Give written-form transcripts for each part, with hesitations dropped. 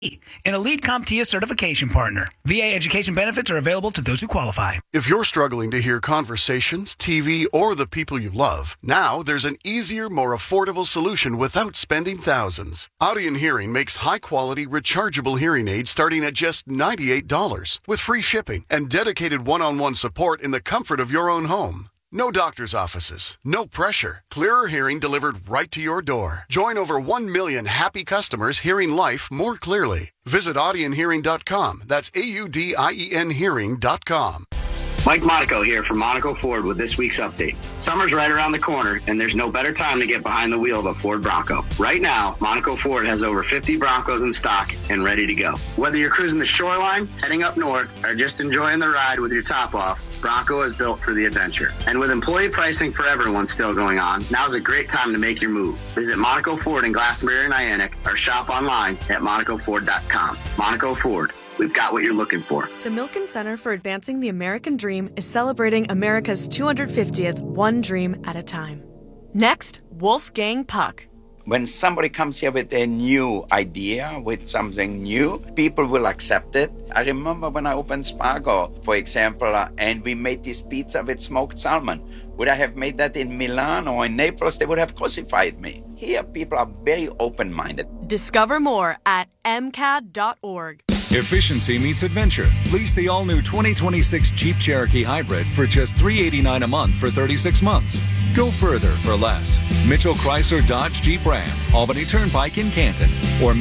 an elite CompTIA certification partner. VA education benefits are available to those who qualify. If you're struggling to hear conversations, TV, or the people you love, now there's an easier, more affordable solution without spending thousands. Audien Hearing makes high-quality, rechargeable hearing aids starting at just $98 with free shipping and dedicated one-on-one support in the comfort of your own home. No doctor's offices, no pressure. Clearer hearing delivered right to your door. Join over 1 million happy customers hearing life more clearly. Visit audienhearing.com. That's AUDIEN hearing.com. Mike Monaco here from Monaco Ford with this week's update. Summer's right around the corner, and there's no better time to get behind the wheel of a Ford Bronco. Right now, Monaco Ford has over 50 Broncos in stock and ready to go. Whether you're cruising the shoreline, heading up north, or just enjoying the ride with your top off, Bronco is built for the adventure. And with employee pricing for everyone still going on, now's a great time to make your move. Visit Monaco Ford in Glastonbury and Ionic, or shop online at monacoford.com. Monaco Ford. We've got what you're looking for. The Milken Center for Advancing the American Dream is celebrating America's 250th One Dream at a Time. Next, Wolfgang Puck. When somebody comes here with a new idea, with something new, people will accept it. I remember when I opened Spago, for example, and we made this pizza with smoked salmon. Would I have made that in Milan or in Naples? They would have crucified me. Here, people are very open-minded. Discover more at mcad.org. Efficiency meets adventure. Lease the all-new 2026 Jeep Cherokee Hybrid for just $389 a month for 36 months. Go further for less. Mitchell Chrysler Dodge Jeep Ram, Albany Turnpike in Canton, or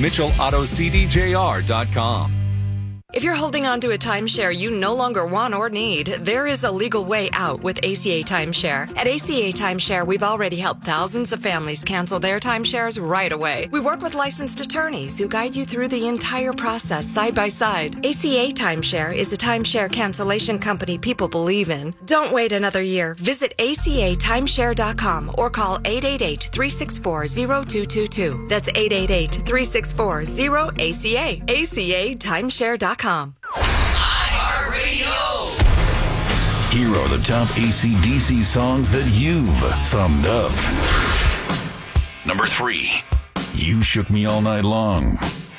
MitchellAutoCDJR.com. If you're holding on to a timeshare you no longer want or need, there is a legal way out with ACA Timeshare. At ACA Timeshare, we've already helped thousands of families cancel their timeshares right away. We work with licensed attorneys who guide you through the entire process side by side. ACA Timeshare is a timeshare cancellation company people believe in. Don't wait another year. Visit acatimeshare.com or call 888-364-0222. That's 888-364-0ACA. ACAtimeshare.com. iHeartRadio. Here are the top AC/DC songs that you've thumbed up. Number 3, You Shook Me All Night Long.